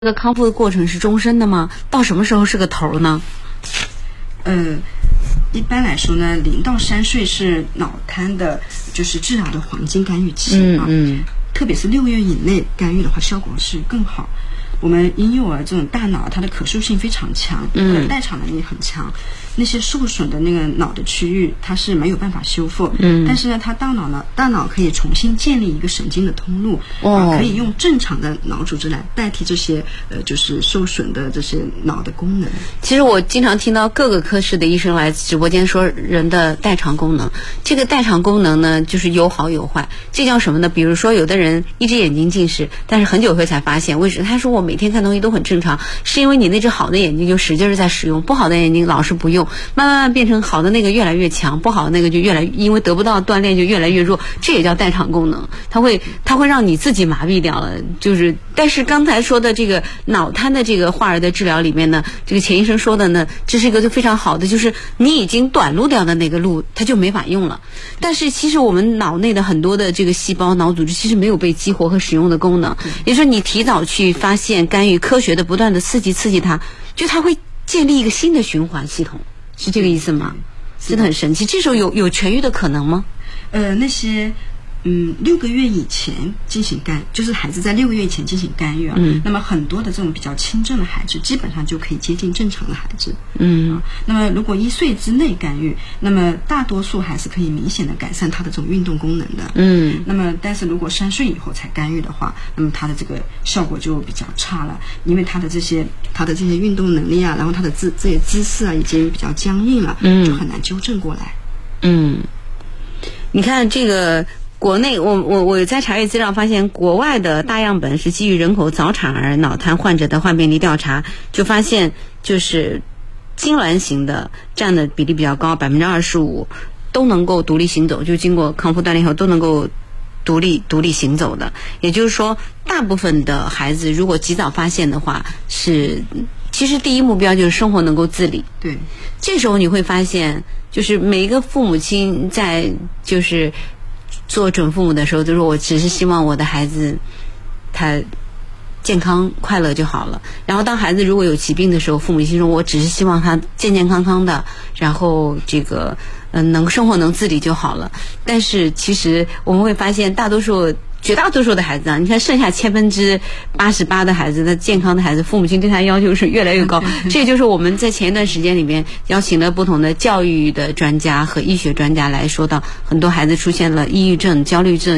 这个康复的过程是终身的吗？到什么时候是个头呢？ 一般来说呢，0到3岁是脑瘫的，就是治疗的黄金干预期特别是6月以内干预的话，效果是更好。我们婴幼儿这种大脑，它的可塑性非常强，它的代偿能力很强。那些受损的那个脑的区域，它是没有办法修复。但是呢，它大脑可以重新建立一个神经的通路，可以用正常的脑组织来代替这些就是受损的这些脑的功能。 其实我经常听到各个科室的医生来直播间说人的代偿功能，这个代偿功能呢，就是有好有坏。这叫什么呢？比如说有的人一只眼睛近视，但是很久以后才发现，为什么？他说我每天看东西都很正常，是因为你那只好的眼睛就使劲在使用，不好的眼睛老是不用，慢慢变成好的那个越来越强，不好的那个就越来越，因为得不到锻炼就越来越弱，这也叫代偿功能。它会让你自己麻痹掉了。但是刚才说的这个脑瘫的这个患儿的治疗里面呢，这个钱医生说的呢，这是一个就非常好的，就是你已经短路掉的那个路，它就没法用了。但是其实我们脑内的很多的这个细胞脑组织其实没有被激活和使用的功能，也就是你提早去发现干预，科学的不断的刺激它，就它会建立一个新的循环系统，是这个意思吗？真的很神奇。这时候有痊愈的可能吗？ 那些6个月以前进行就是孩子在6个月以前进行干预那么很多的这种比较轻症的孩子基本上就可以接近正常的孩子那么如果1岁之内干预，那么大多数还是可以明显的改善他的这种运动功能的那么但是如果3岁以后才干预的话，那么他的这个效果就比较差了，因为他的这些运动能力然后他的这些姿势已经比较僵硬了就很难纠正过来你看这个国内我在查阅资料发现，国外的大样本是基于人口早产儿脑瘫患者的患病率调查，就发现就是痉挛型的占的比例比较高，25%都能够独立行走，就经过康复锻炼后都能够独立行走的。也就是说，大部分的孩子如果及早发现的话，其实第一目标就是生活能够自理。 对， 这时候你会发现，就是每一个父母亲在就是做准父母的时候，就说我只是希望我的孩子他健康快乐就好了。然后当孩子如果有疾病的时候，父母亲说我只是希望他健健康康的，然后这个生活能自理就好了。但是其实我们会发现绝大多数的孩子你看剩下88%的孩子，他健康的孩子，父母亲对他要求是越来越高这就是我们在前一段时间里面邀请了不同的教育的专家和医学专家来说到，很多孩子出现了抑郁症、焦虑症、